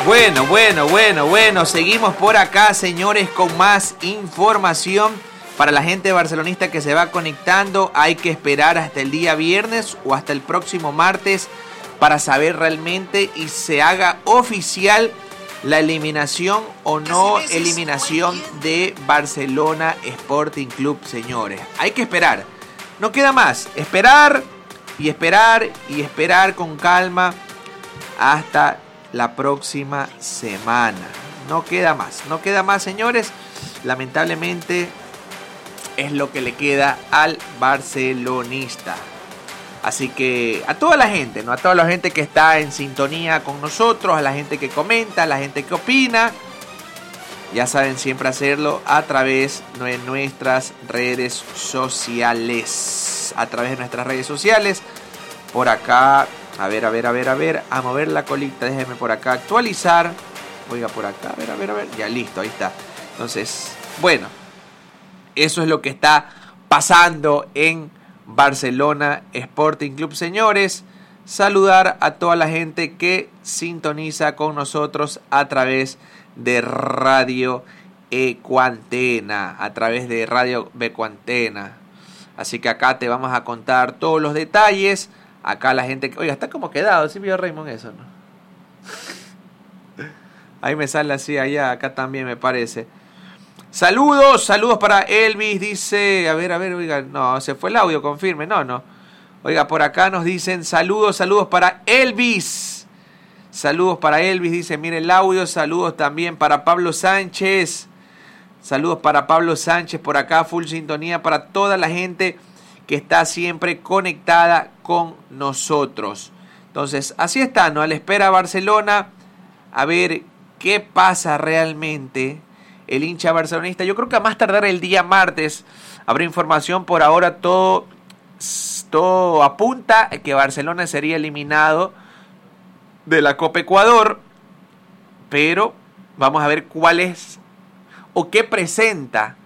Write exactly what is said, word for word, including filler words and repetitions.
Bueno, bueno, bueno, bueno, seguimos por acá, señores, con más información. Para la gente barcelonista que se va conectando, hay que esperar hasta el día viernes o hasta el próximo martes para saber realmente y se haga oficial la eliminación o no eliminación de Barcelona Sporting Club, señores. Hay que esperar, no queda más, esperar y esperar y esperar con calma hasta la próxima semana. No queda más, no queda más, señores. Lamentablemente es lo que le queda al barcelonista. Así que a toda la gente, ¿no? A toda la gente que está en sintonía con nosotros, a la gente que comenta, a la gente que opina, ya saben siempre hacerlo a través de nuestras redes sociales. A través de nuestras redes sociales. Por acá, a ver, a ver, a ver, a ver, a mover la colita, déjenme por acá actualizar. Oiga, por acá, a ver, a ver, a ver, ya listo, ahí está. Entonces, bueno, eso es lo que está pasando en Barcelona Sporting Club, señores. Saludar a toda la gente que sintoniza con nosotros a través de Radio Ecuantena, a través de Radio Becuantena. Así que acá te vamos a contar todos los detalles. Acá la gente... Oiga, está como quedado. ¿Sí vio Raymond eso, no? Ahí me sale así, allá, acá también me parece. Saludos, saludos para Elvis, dice... A ver, a ver, oiga, no, se fue el audio, confirme. No, no. Oiga, por acá nos dicen saludos, saludos para Elvis. Saludos para Elvis, dice, mire el audio. Saludos también para Pablo Sánchez. Saludos para Pablo Sánchez por acá, full sintonía para toda la gente que está siempre conectada con nosotros. Entonces, así está, ¿no? A la espera Barcelona, a ver qué pasa realmente el hincha barcelonista. Yo creo que a más tardar el día martes habrá información. Por ahora todo, todo apunta a que Barcelona sería eliminado de la Copa Ecuador, pero vamos a ver cuál es o qué presenta